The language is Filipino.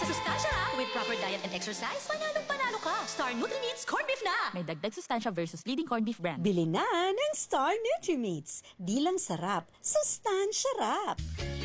Sa Sustansya Rap, with proper diet and exercise, panalo ka. Star Nutri-Meats Corned Beef na! May dagdag sustansya versus leading corned beef brand. Bili na ng Star Nutri-Meats. Di lang sarap, sustansya rap.